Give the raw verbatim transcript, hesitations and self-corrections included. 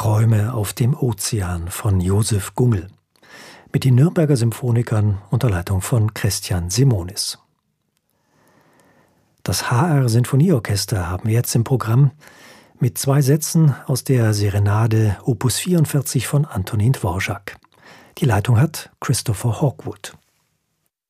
Träume auf dem Ozean von Josef Gungel mit den Nürnberger Symphonikern unter Leitung von Christian Simonis. Das H R-Sinfonieorchester haben wir jetzt im Programm mit zwei Sätzen aus der Serenade Opus vierundvierzig von Antonin Dvorak. Die Leitung hat Christopher Hawkwood.